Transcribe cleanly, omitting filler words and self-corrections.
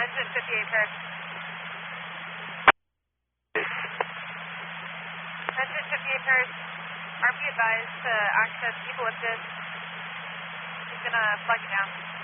Engine 58 pairs. Engine 58 pairs. RP advised to access people with this. He's gonna flag you down.